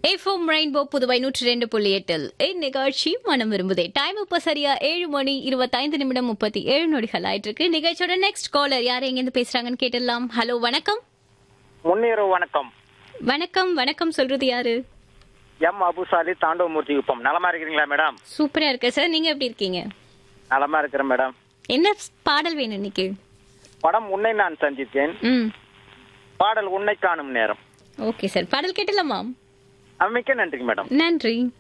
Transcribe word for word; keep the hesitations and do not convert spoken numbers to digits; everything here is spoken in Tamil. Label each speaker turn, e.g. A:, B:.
A: எஃப்எம் ரெயின்போ புதுவை நூற்றி ரெண்டு புள்ளி எட்டில் இந்நிகழ்ச்சி மனம் விரும்புதே. டைம் இப்ப சரியா ஏழு மணி இருபத்தைந்து நிமிடம் முப்பத்தி ஏழு நொடிகள் ஆயிட்டு இருக்கு. நிகழ்ச்சியோட நெக்ஸ்ட் காலர் யார் எங்கிருந்து பேசுறாங்கன்னு கேட்டுடலாம். ஹலோ, வணக்கம்.
B: முன்னிரவு வணக்கம்.
A: வணக்கம் வணக்கம் சொல்றது யாரு?
B: எம் அபுசாலி, தாண்டவமூர்த்தி குப்பம். நலமா இருக்கிறீங்களா மேடம்?
A: சூப்பரா இருக்கு சார், நீங்க எப்படி இருக்கீங்க?
B: நலமா இருக்கிறேன் மேடம்.
A: என்ன பாடல் வேணும் இன்னைக்கு?
B: படம் உன்னை நான் சந்தித்தேன்,
A: ம்
B: பாடல் உன்னை காணும் நேரம்.
A: ஓகே சார், பாடல் கேட்டலாமா?
B: மிக்க நன்றிங்க மேடம்.
A: நன்றி.